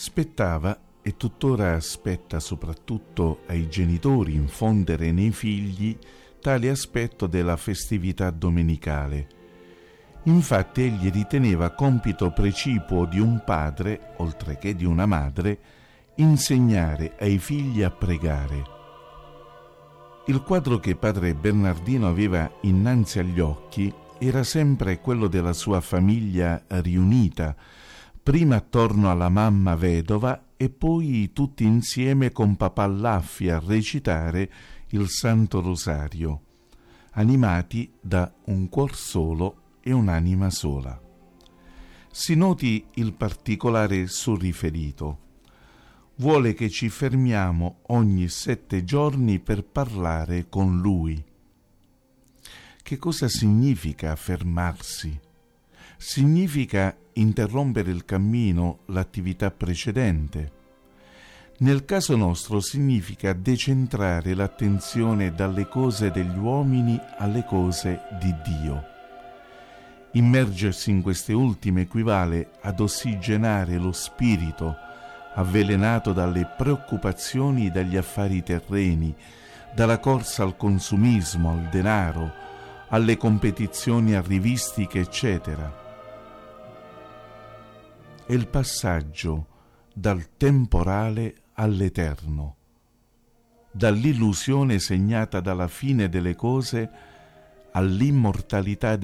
Spettava e tuttora spetta soprattutto ai genitori infondere nei figli tale aspetto della festività domenicale. Infatti egli riteneva compito precipuo di un padre, oltre che di una madre, insegnare ai figli a pregare. Il quadro che padre Bernardino aveva innanzi agli occhi era sempre quello della sua famiglia riunita, prima attorno alla mamma vedova e poi tutti insieme con papà Laffi a recitare il Santo Rosario, animati da un cuor solo e un'anima sola. Si noti il particolare surriferito. Vuole che ci fermiamo ogni 7 giorni per parlare con lui. Che cosa significa fermarsi? Significa interrompere il cammino, l'attività precedente. Nel caso nostro significa decentrare l'attenzione dalle cose degli uomini alle cose di Dio. Immergersi in queste ultime equivale ad ossigenare lo spirito, avvelenato dalle preoccupazioni e dagli affari terreni, dalla corsa al consumismo, al denaro, alle competizioni arrivistiche, eccetera. È il passaggio dal temporale all'eterno, dall'illusione segnata dalla fine delle cose all'immortalità